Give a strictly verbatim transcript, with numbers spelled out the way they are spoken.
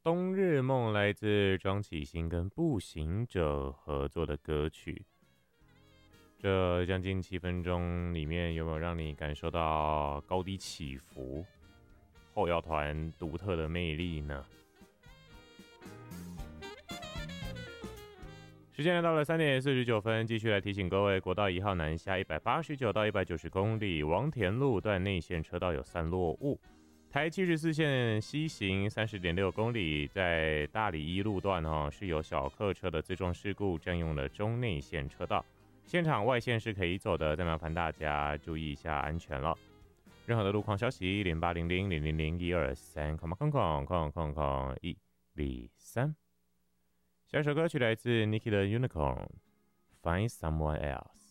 冬日梦来自庄启兴跟步行者合作的歌曲。这将近七分钟里面，有没有让你感受到高低起伏？后摇团独特的魅力呢？时间来到了三点四十九分，继续来提醒各位，国道一号南下一百八十九到一百九十公里，王田路段内线车道有散落物。台七十四线西行三十点六公里，在大里一路段哦，是有小客车的自撞事故，占用了中内线车道，现场外线是可以走的，再麻烦大家注意一下安全了。任何的路况消息，零八零零零零零一二三，空空空空空空一二三。下一首歌曲来自 Nicki 的 Unicorn， Find Someone Else。